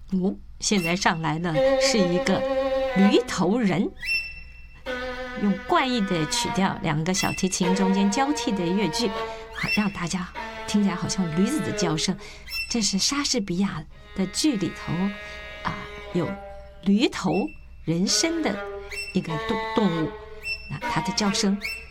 现在上来的是一个驴头人，用怪异的曲调，两个小提琴中间交替的乐句，好让大家听起来好像驴子的叫声。这是莎士比亚的剧里头有驴头人身的一个动物，那它的叫声